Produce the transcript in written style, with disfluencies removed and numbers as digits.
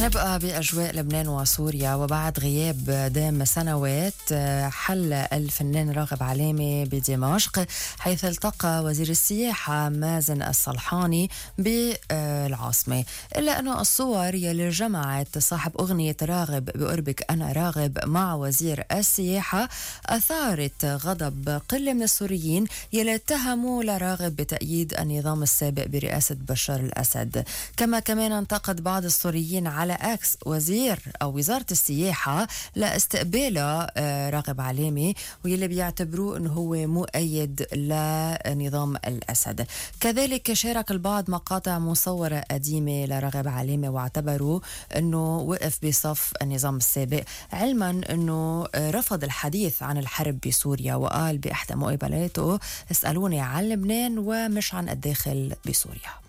نبقى بأجواء لبنان وسوريا. وبعد غياب دام سنوات حل الفنان راغب علامة بدمشق، حيث التقى وزير السياحة مازن الصلحاني بالعاصمة. إلا أنه الصور يلي جمعت صاحب أغنية راغب بقربك أنا راغب مع وزير السياحة أثارت غضب قلة من السوريين يلي اتهموا لراغب بتأييد النظام السابق برئاسة بشار الأسد. كمان انتقد بعض السوريين على أكس وزارة السياحة لاستقباله راغب علامة، واللي بيعتبروه أنه هو مؤيد لنظام الأسد. كذلك شارك البعض مقاطع مصورة قديمة لراغب علامة واعتبروا أنه وقف بصف النظام السابق، علما أنه رفض الحديث عن الحرب بسوريا، وقال بإحدى مقابلاته اسألوني عن لبنان ومش عن الداخل بسوريا.